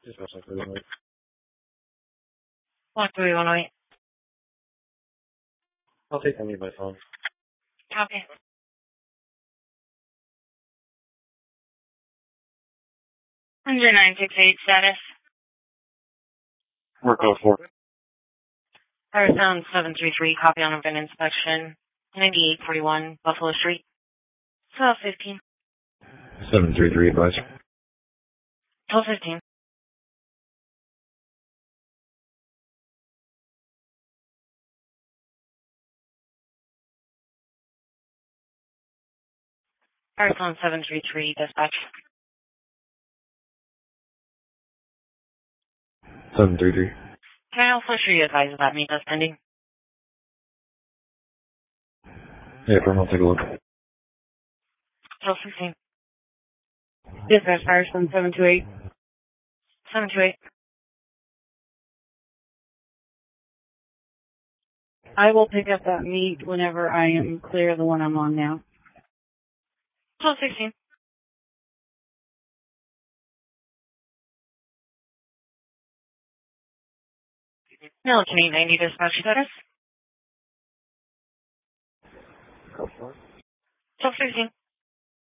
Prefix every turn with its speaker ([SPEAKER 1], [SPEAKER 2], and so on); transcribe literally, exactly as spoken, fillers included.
[SPEAKER 1] Dispatch for the night.
[SPEAKER 2] One three one eight.
[SPEAKER 1] I'll take any by phone.
[SPEAKER 2] Copy. one zero nine six eight status.
[SPEAKER 1] Work code four.
[SPEAKER 2] Firestone seven three three, copy on open inspection. ninety-eight forty-one, Buffalo Street. twelve fifteen.
[SPEAKER 1] seven three three, advise.
[SPEAKER 2] twelve fifteen. Firestone seven three three, dispatch.
[SPEAKER 1] seven three three.
[SPEAKER 2] Can I also show you advise about me just pending?
[SPEAKER 1] Yeah, firm, I'll take a look.
[SPEAKER 2] twelve sixteen.
[SPEAKER 3] Dispatch Firestone seven two eight.
[SPEAKER 2] seven two eight.
[SPEAKER 3] I will pick up that meet whenever I am clear of the one I'm on now.
[SPEAKER 2] twelve sixteen. Millican eight ninety, dispatch status.
[SPEAKER 1] Go for it.
[SPEAKER 2] twelve sixteen.